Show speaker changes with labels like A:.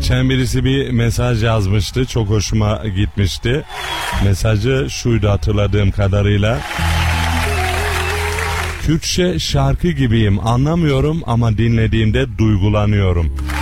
A: Geçen birisi bir mesaj yazmıştı. Çok hoşuma gitmişti. Mesajı şuydu hatırladığım kadarıyla. Kürtçe şarkı gibiyim, anlamıyorum ama dinlediğimde duygulanıyorum.